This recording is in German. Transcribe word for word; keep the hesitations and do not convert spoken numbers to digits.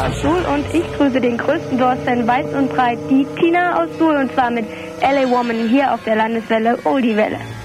aus Suhl und ich grüße den größten Dorsten weit und breit, die Tina aus Suhl, und zwar mit L A Woman hier auf der Landeswelle Oldie Welle.